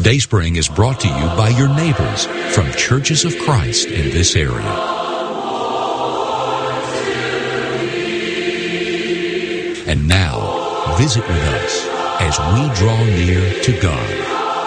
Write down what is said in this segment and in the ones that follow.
Dayspring is brought to you by your neighbors from Churches of Christ in this area. And now, visit with us as we draw near to God.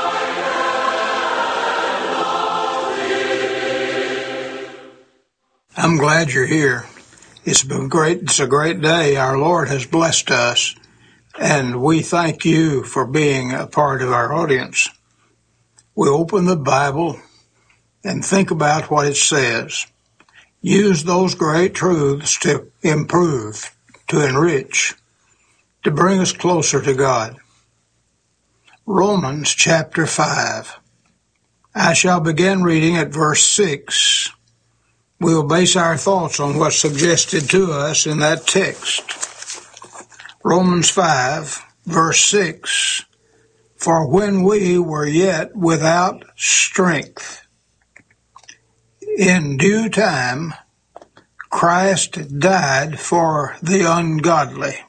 I'm glad you're here. It's been great. It's a great day. Our Lord has blessed us, and we thank you for being a part of our audience. We open the Bible and think about what it says. Use those great truths to improve, to enrich, to bring us closer to God. Romans chapter 5. I shall begin reading at verse 6. We will base our thoughts on what's suggested to us in that text. Romans 5, verse 6. For when we were yet without strength, in due time Christ died for the ungodly.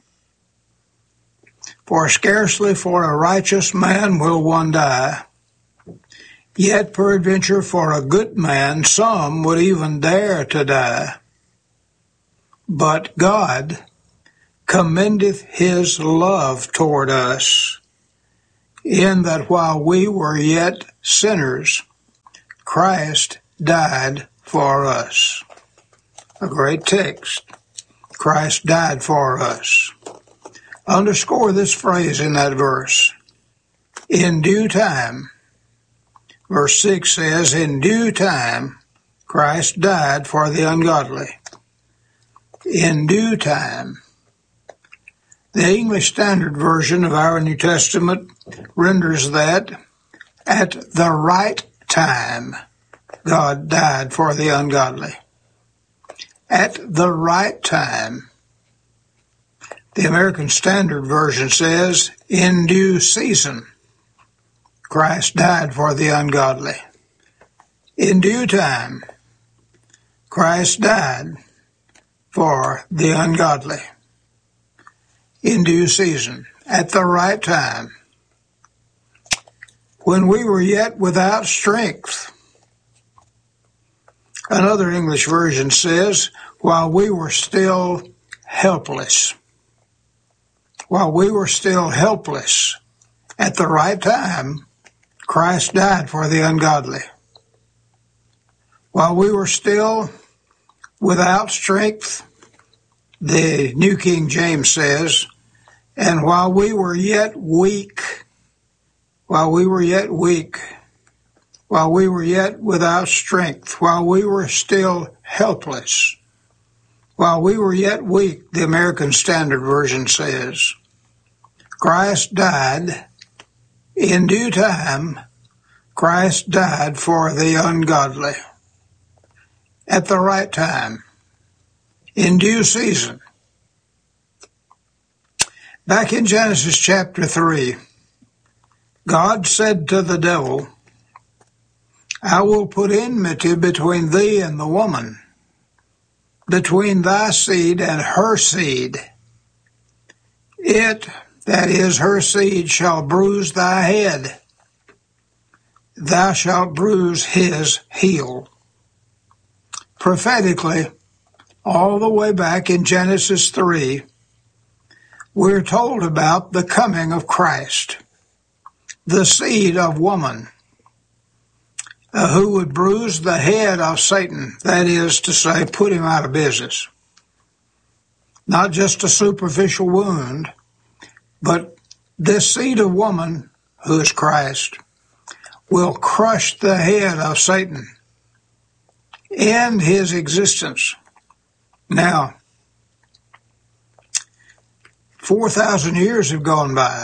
For scarcely for a righteous man will one die, yet peradventure for a good man some would even dare to die. But God commendeth his love toward us, in that while we were yet sinners, Christ died for us. A great text. Christ died for us. Underscore this phrase in that verse. In due time. Verse 6 says, in due time, Christ died for the ungodly. In due time. The English Standard Version of our New Testament renders that, at the right time, God died for the ungodly. At the right time. The American Standard Version says, in due season, Christ died for the ungodly. In due time, Christ died for the ungodly. In due season, at the right time. When we were yet without strength. Another English version says, while we were still helpless. While we were still helpless, at the right time, Christ died for the ungodly. While we were still without strength, the New King James says, and while we were yet weak, while we were yet without strength, while we were still helpless, while we were yet weak, the American Standard Version says, Christ died in due time. Christ died for the ungodly. At the right time. In due season. Back in Genesis chapter 3, God said to the devil, I will put enmity between thee and the woman, between thy seed and her seed. It, that is her seed, shall bruise thy head. Thou shalt bruise his heel. Prophetically, all the way back in Genesis 3, we're told about the coming of Christ, the seed of woman, who would bruise the head of Satan, that is to say, put him out of business. Not just a superficial wound, but this seed of woman, who is Christ, will crush the head of Satan, end his existence. Now, 4,000 years have gone by,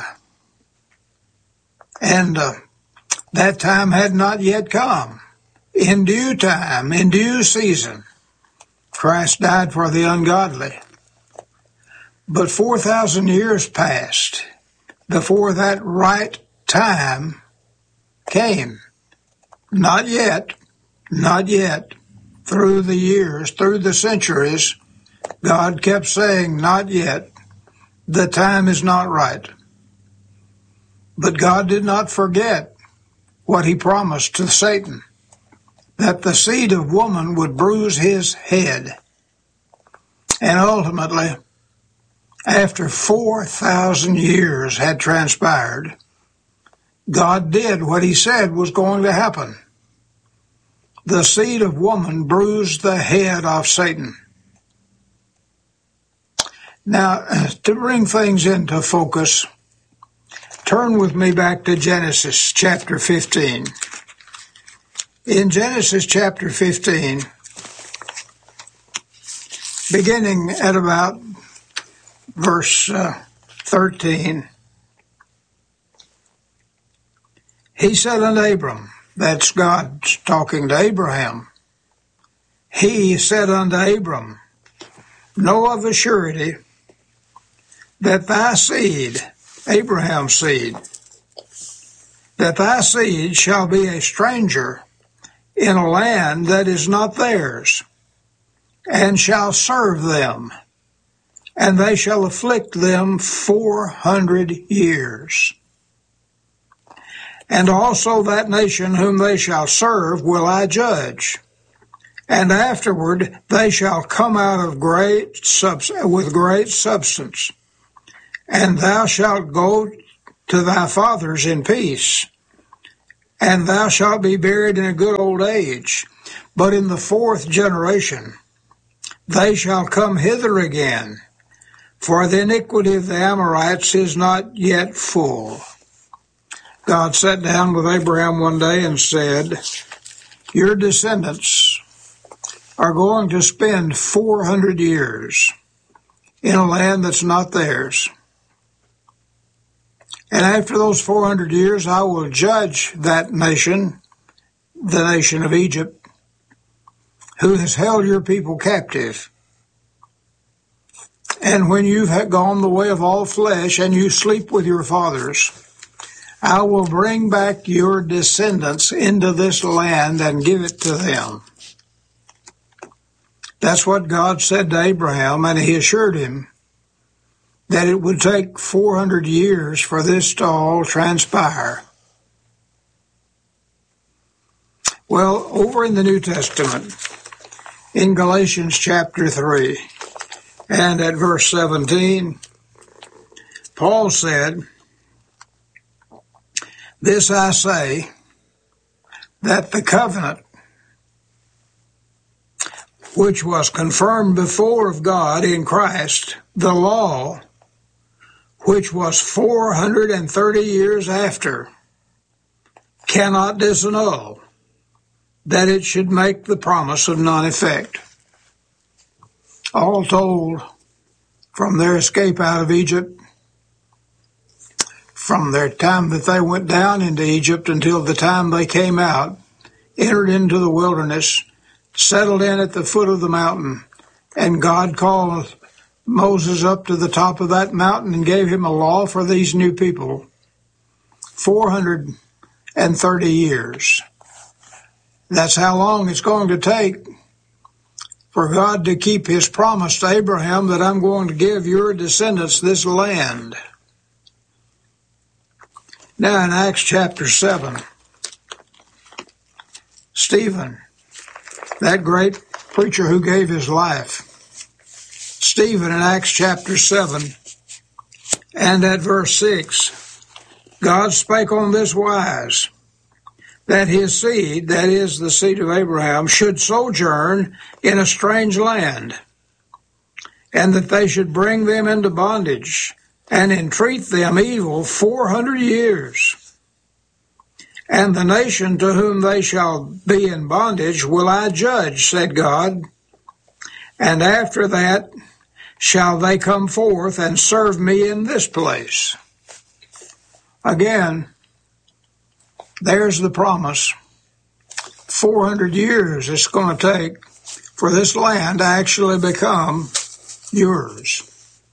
and that time had not yet come. In due time, in due season, Christ died for the ungodly. But 4,000 years passed before that right time came. Not yet. Through the years, through the centuries, God kept saying, not yet. The time is not right. But God did not forget what he promised to Satan, that the seed of woman would bruise his head. And ultimately, after 4,000 years had transpired, God did what he said was going to happen. The seed of woman bruised the head of Satan. Now, to bring things into focus, turn with me back to Genesis chapter 15. In Genesis chapter 15, beginning at about verse 13, he said unto Abram, that's God talking to Abraham, he said unto Abram, know of a surety that thy seed, Abraham's seed, that thy seed shall be a stranger in a land that is not theirs, and shall serve them, and they shall afflict them 400 years. And also that nation whom they shall serve will I judge, and afterward they shall come out of with great substance, and thou shalt go to thy fathers in peace, and thou shalt be buried in a good old age. But in the fourth generation they shall come hither again, for the iniquity of the Amorites is not yet full. God sat down with Abraham one day and said, your descendants are going to spend 400 years in a land that's not theirs. And after those 400 years, I will judge that nation, the nation of Egypt, who has held your people captive. And when you've gone the way of all flesh and you sleep with your fathers, I will bring back your descendants into this land and give it to them. That's what God said to Abraham, and he assured him that it would take 400 years for this to all transpire. Well, over in the New Testament, in Galatians chapter 3, and at verse 17, Paul said, this I say, that the covenant which was confirmed before of God in Christ, the law, which was 430 years after, cannot disannul, that it should make the promise of none effect. All told, from their escape out of Egypt, from their time that they went down into Egypt until the time they came out, entered into the wilderness, settled in at the foot of the mountain, and God called Moses up to the top of that mountain and gave him a law for these new people. 430 years. That's how long it's going to take for God to keep his promise to Abraham that I'm going to give your descendants this land. Now in Acts chapter 7, Stephen, that great preacher who gave his life, Stephen in Acts chapter 7 and at verse 6, God spake on this wise, that his seed, that is the seed of Abraham, should sojourn in a strange land, and that they should bring them into bondage, and entreat them evil 400 years. And the nation to whom they shall be in bondage will I judge, said God, and after that shall they come forth and serve me in this place. Again, there's the promise. 400 years it's going to take for this land to actually become yours.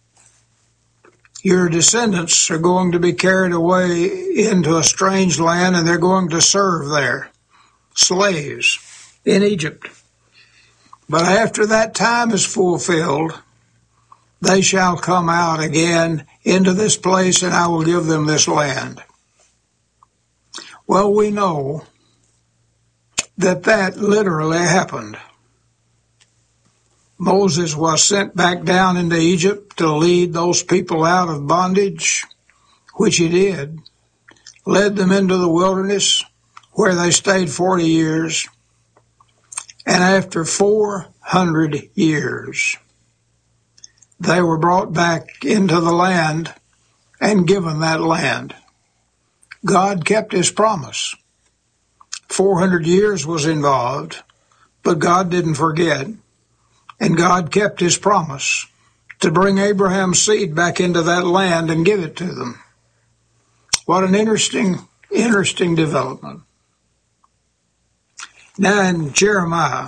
Your descendants are going to be carried away into a strange land, and they're going to serve there, slaves in Egypt. But after that time is fulfilled, they shall come out again into this place, and I will give them this land. Well, we know that literally happened. Moses was sent back down into Egypt to lead those people out of bondage, which he did, led them into the wilderness where they stayed 40 years, and after 400 years, they were brought back into the land and given that land. God kept his promise. 400 years was involved, but God didn't forget, and God kept his promise to bring Abraham's seed back into that land and give it to them. What an interesting development. Now in Jeremiah,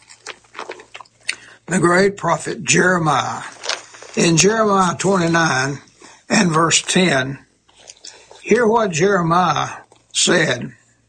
the great prophet Jeremiah, in Jeremiah 29 and verse 10, hear what Jeremiah said.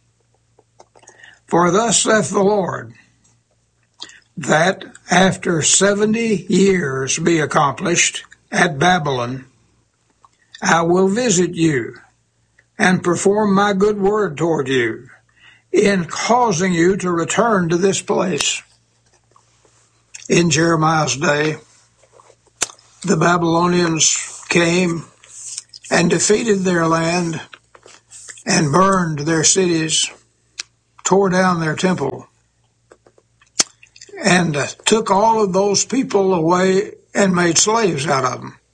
For thus saith the Lord, that after 70 years be accomplished at Babylon, I will visit you and perform my good word toward you in causing you to return to this place. In Jeremiah's day, the Babylonians came and defeated their land and burned their cities, tore down their temple, and took all of those people away and made slaves out of them.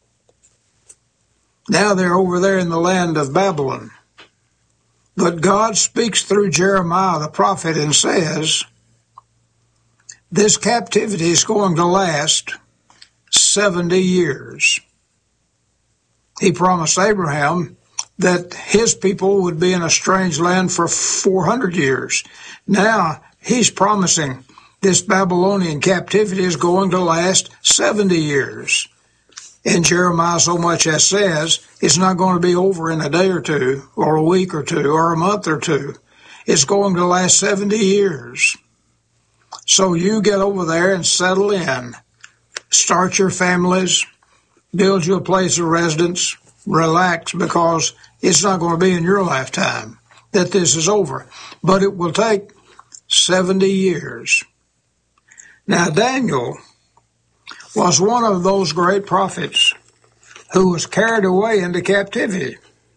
Now they're over there in the land of Babylon. But God speaks through Jeremiah the prophet and says, this captivity is going to last 70 years. He promised Abraham that his people would be in a strange land for 400 years. Now he's promising this Babylonian captivity is going to last 70 years. And Jeremiah so much as says it's not going to be over in a day or two, or a week or two, or a month or two. It's going to last 70 years. So you get over there and settle in. Start your families, build you a place of residence, relax, because it's not going to be in your lifetime that this is over. But it will take 70 years. Now Daniel was one of those great prophets who was carried away into captivity.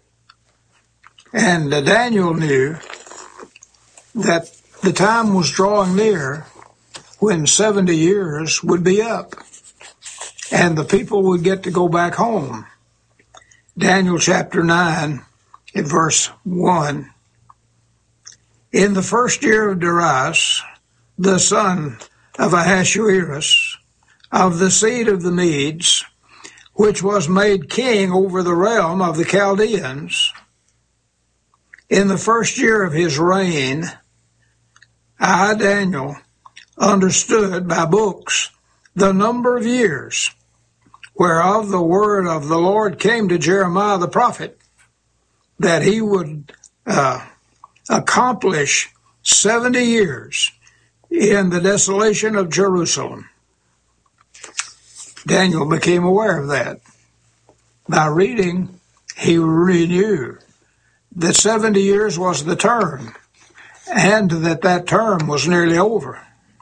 And Daniel knew that the time was drawing near when 70 years would be up and the people would get to go back home. Daniel chapter 9 at verse 1. In the first year of Darius, the son of Ahasuerus, of the seed of the Medes, which was made king over the realm of the Chaldeans, in the first year of his reign, I, Daniel, understood by books the number of years whereof the word of the Lord came to Jeremiah the prophet, that he would accomplish 70 years in the desolation of Jerusalem. Daniel became aware of that. By reading, he knew that 70 years was the term, and that term was nearly over.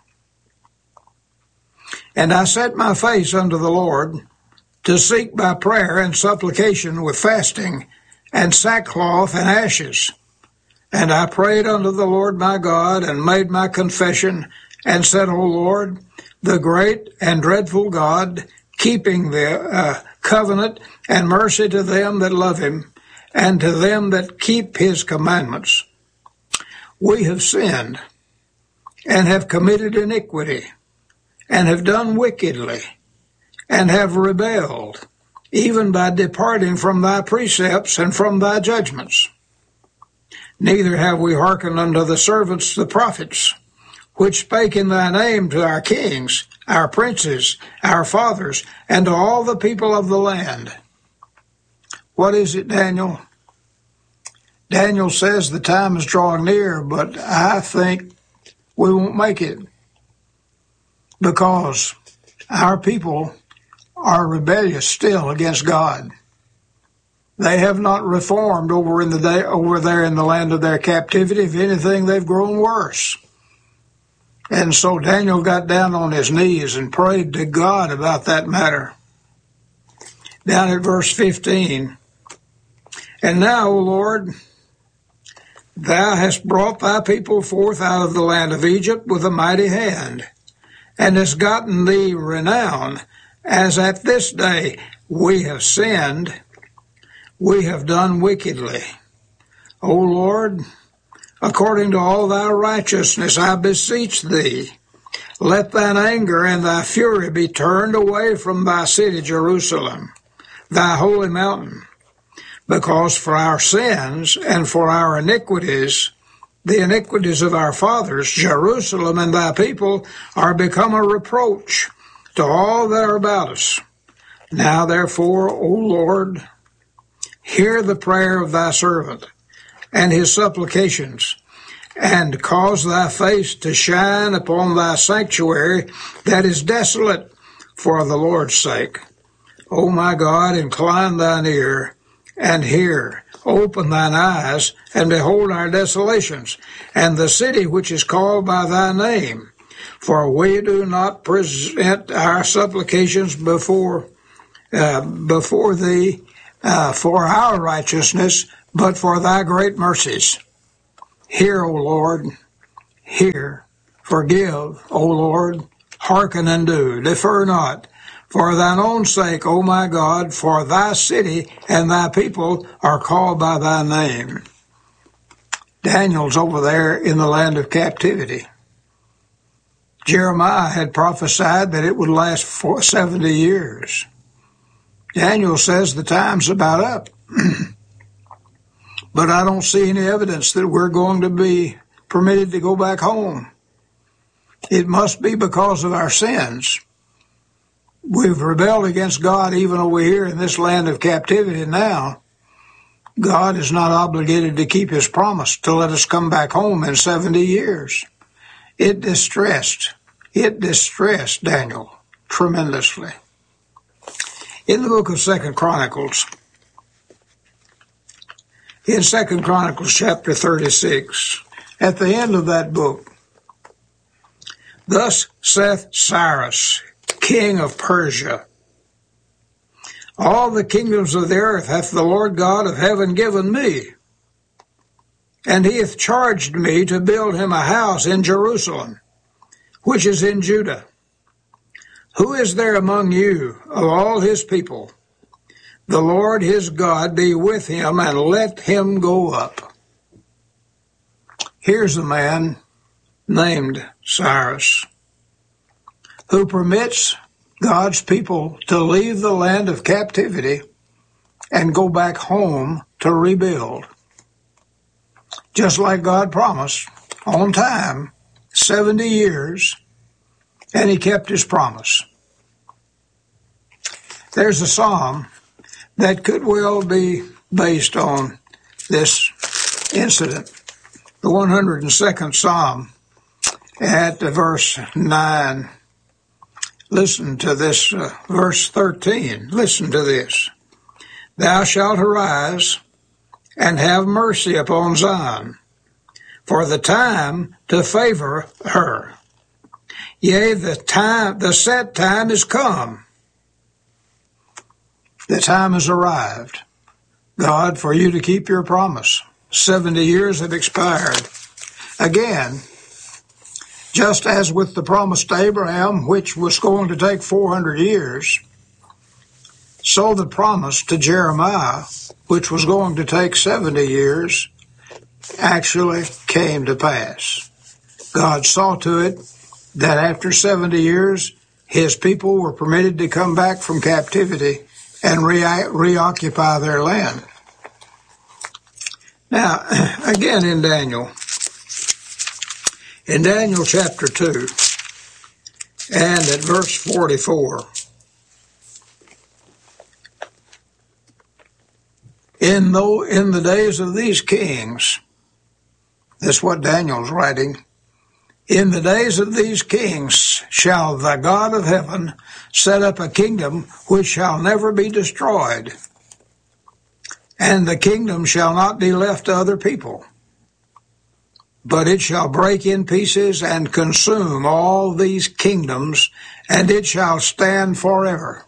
And I set my face unto the Lord to seek by prayer and supplication with fasting and sackcloth and ashes. And I prayed unto the Lord my God and made my confession and said, O Lord, the great and dreadful God, keeping the covenant and mercy to them that love him and to them that keep his commandments. We have sinned and have committed iniquity and have done wickedly and have rebelled, even by departing from thy precepts and from thy judgments. Neither have we hearkened unto the servants the prophets, which spake in thy name to our kings, our princes, our fathers, and to all the people of the land. What is it, Daniel? Daniel says the time is drawing near, but I think we won't make it because our people are rebellious still against God. They have not reformed over there in the land of their captivity. If anything, they've grown worse. And so Daniel got down on his knees and prayed to God about that matter. Down at verse 15. And now, O Lord, thou hast brought thy people forth out of the land of Egypt with a mighty hand, and hast gotten thee renown, as at this day we have sinned, we have done wickedly. O Lord, according to all thy righteousness, I beseech thee, let thine anger and thy fury be turned away from thy city Jerusalem, thy holy mountain, because for our sins and for our iniquities, the iniquities of our fathers, Jerusalem and thy people are become a reproach to all that are about us. Now therefore, O Lord, hear the prayer of thy servant and his supplications, and cause thy face to shine upon thy sanctuary that is desolate for the Lord's sake. O my God, incline thine ear and hear. Open thine eyes and behold our desolations, and the city which is called by thy name. For we do not present our supplications before thee for our righteousness, but for thy great mercies. Hear, O Lord, hear. Forgive, O Lord, hearken and do. Defer not. For thine own sake, O my God, for thy city and thy people are called by thy name. Daniel's over there in the land of captivity. Jeremiah had prophesied that it would last for 70 years. Daniel says the time's about up. But I don't see any evidence that we're going to be permitted to go back home. It must be because of our sins. We've rebelled against God even over here in this land of captivity now. God is not obligated to keep his promise to let us come back home in 70 years. It distressed Daniel tremendously. In the book of 2 Chronicles, in 2 Chronicles chapter 36, at the end of that book, thus saith Cyrus, king of Persia, all the kingdoms of the earth hath the Lord God of heaven given me, and he hath charged me to build him a house in Jerusalem, which is in Judah. Who is there among you of all his people? The Lord his God be with him, and let him go up. Here's a man named Cyrus, who permits God's people to leave the land of captivity and go back home to rebuild. Just like God promised, on time, 70 years, and he kept his promise. There's a psalm that could well be based on this incident. The 102nd Psalm at verse 9. Listen to this, verse 13. Listen to this. Thou shalt arise and have mercy upon Zion, for the time to favor her. Yea, the set time is come. The time has arrived, God, for you to keep your promise. 70 years have expired. Again, just as with the promise to Abraham, which was going to take 400 years, so the promise to Jeremiah, which was going to take 70 years, actually came to pass. God saw to it that after 70 years, his people were permitted to come back from captivity and reoccupy their land. Now, again in Daniel chapter 2, and at verse 44, in the days of these kings, that's what Daniel's writing, in the days of these kings shall the God of heaven set up a kingdom which shall never be destroyed. And the kingdom shall not be left to other people, but it shall break in pieces and consume all these kingdoms, and it shall stand forever.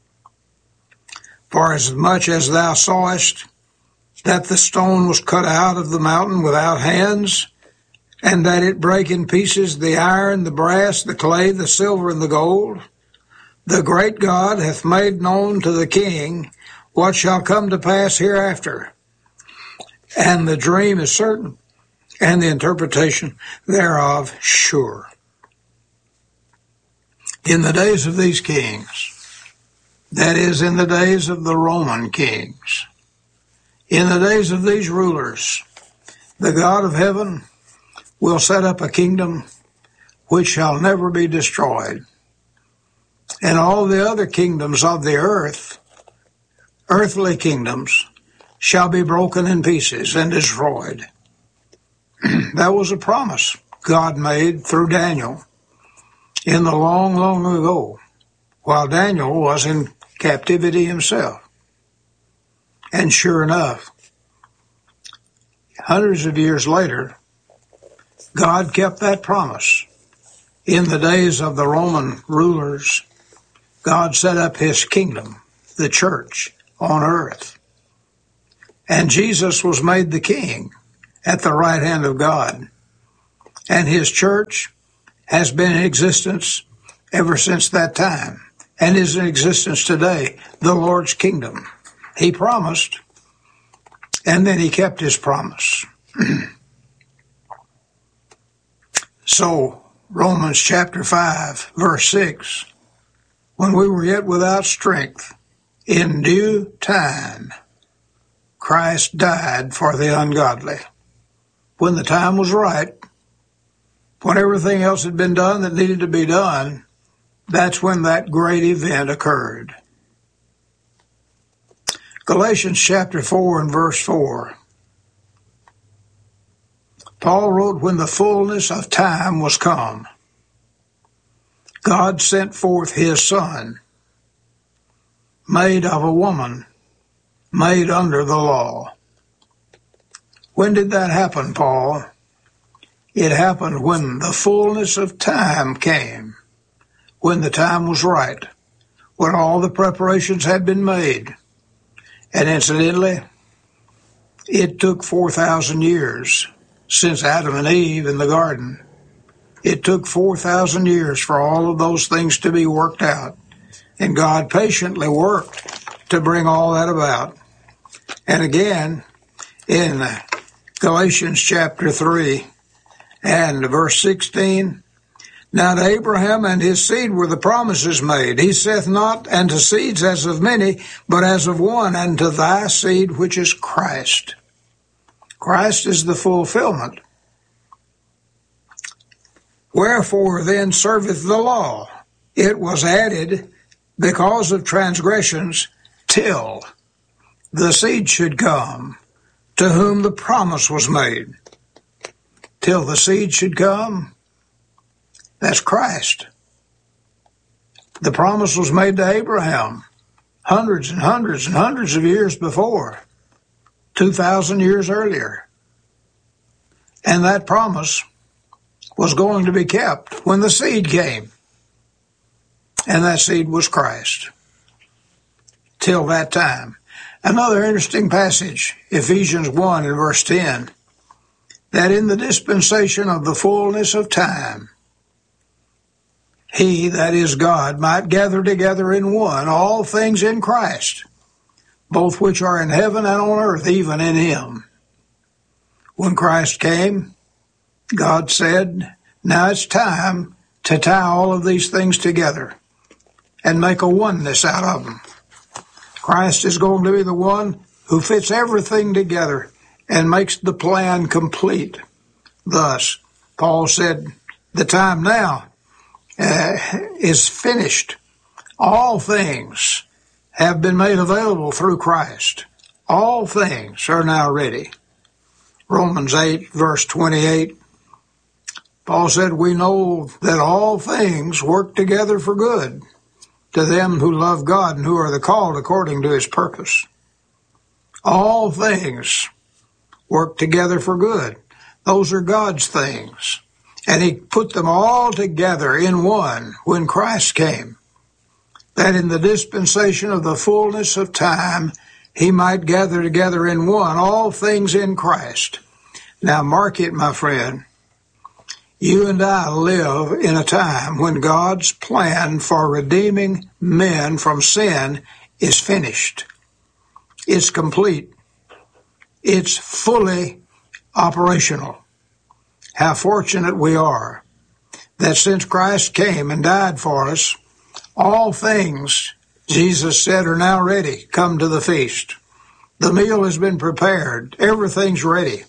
For as much as thou sawest that the stone was cut out of the mountain without hands, and that it brake in pieces the iron, the brass, the clay, the silver, and the gold, the great God hath made known to the king what shall come to pass hereafter. And the dream is certain, and the interpretation thereof sure. In the days of these kings, that is, in the days of the Roman kings, in the days of these rulers, the God of heaven will set up a kingdom which shall never be destroyed. And all the other kingdoms of the earth, earthly kingdoms, shall be broken in pieces and destroyed. That was a promise God made through Daniel in the long, long ago, while Daniel was in captivity himself. And sure enough, hundreds of years later, God kept that promise. In the days of the Roman rulers, God set up his kingdom, the church, on earth. And Jesus was made the king at the right hand of God. And his church has been in existence ever since that time, and is in existence today, the Lord's kingdom. He promised, and then he kept his promise. So, Romans chapter 5, verse 6, when we were yet without strength, in due time, Christ died for the ungodly. When the time was right, when everything else had been done that needed to be done, that's when that great event occurred. Galatians chapter 4 and verse 4. Paul wrote, when the fullness of time was come, God sent forth his Son, made of a woman, made under the law. When did that happen, Paul? It happened when the fullness of time came, when the time was right, when all the preparations had been made. And incidentally, it took 4,000 years since Adam and Eve in the garden. It took 4,000 years for all of those things to be worked out. And God patiently worked to bring all that about. And again, in Galatians chapter 3 and verse 16, now to Abraham and his seed were the promises made. He saith not, and to seeds as of many, but as of one, and to thy seed, which is Christ. Christ is the fulfillment. Wherefore then serveth the law? It was added because of transgressions, till the seed should come, to whom the promise was made. Till the seed should come, that's Christ. The promise was made to Abraham hundreds and hundreds and hundreds of years before, 2,000 years earlier. And that promise was going to be kept when the seed came. And that seed was Christ. Till that time. Another interesting passage, Ephesians 1 and verse 10, that in the dispensation of the fullness of time, he, that is God, might gather together in one all things in Christ, both which are in heaven and on earth, even in him. When Christ came, God said, now it's time to tie all of these things together and make a oneness out of them. Christ is going to be the one who fits everything together and makes the plan complete. Thus, Paul said, the time now is finished. All things have been made available through Christ. All things are now ready. Romans 8, verse 28, Paul said, we know that all things work together for good to them who love God and who are the called according to his purpose. All things work together for good. Those are God's things. And he put them all together in one when Christ came, that in the dispensation of the fullness of time, he might gather together in one all things in Christ. Now mark it, my friend. You and I live in a time when God's plan for redeeming men from sin is finished. It's complete. It's fully operational. How fortunate we are that since Christ came and died for us, all things, Jesus said, are now ready. Come to the feast. The meal has been prepared. Everything's ready.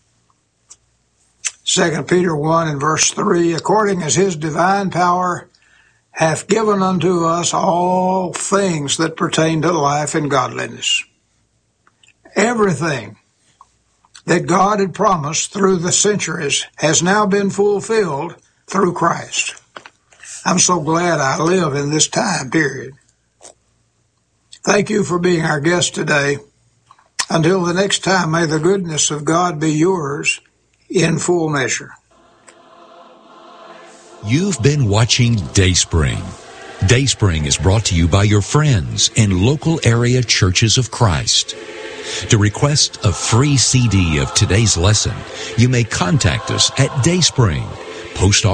2 Peter 1 and verse 3, according as his divine power hath given unto us all things that pertain to life and godliness. Everything that God had promised through the centuries has now been fulfilled through Christ. I'm so glad I live in this time period. Thank you for being our guest today. Until the next time, may the goodness of God be yours in full measure. You've been watching Dayspring. Dayspring is brought to you by your friends in local area churches of Christ. To request a free CD of today's lesson, you may contact us at Dayspring, Post Office